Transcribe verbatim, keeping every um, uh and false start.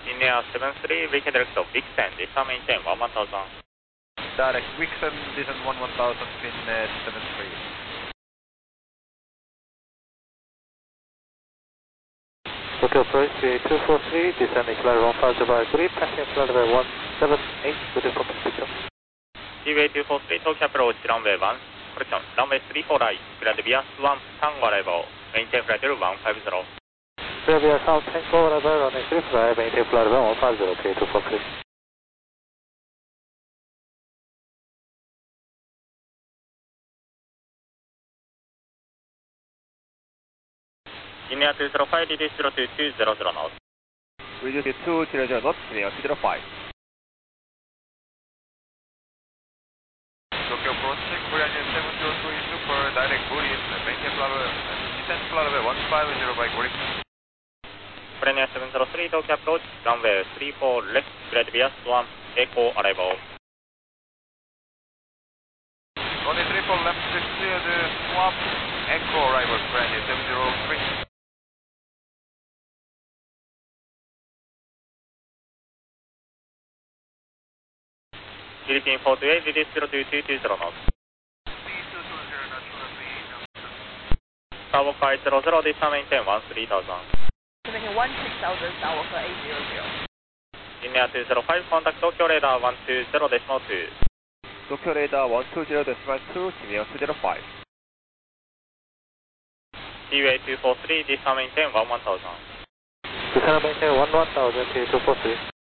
India seven three, we can direct to Vixen, descend maintain one one thousand. Direct Vixen, descend one one thousand, pin uh, seven three. Tokyo approach two four three, descending flight one five zero by three, passing flight by one seven eight, with the focus picture. T V A two four three, Tokyo approach runway one, correction, runway three four right, clear the Vias one, Tango arrival, maintain flight level one five zero. Clear the Vias one, Tango arrival, runway three four right, maintain flight level one five zero, T V A two four three. India two zero five, reduce zero two two zero zero knots. Reduce two zero zero knots, India two zero five. Tokyo approach, Korean seven zero three Super, direct Korean, maintain flight level, descend flight level one five zero by Korean. Korean seven zero three, Tokyo approach, runway three four left, clear the Vias one, Echo arrival. Runway three four left, clear the swap, Echo arrival, Korean seven zero three. Philippine four two eight, reduce zero two two two zero knots. Tower five zero zero, descend maintain one three thousand. Making one six thousand, Tower for eight zero zero. India two zero five, contact Tokyo radar one two zero decimal two. Tokyo radar one two zero decimal two, India two zero five. T V A two four three, descend maintain one one thousand. Descend maintain one one thousand, T V A two four three.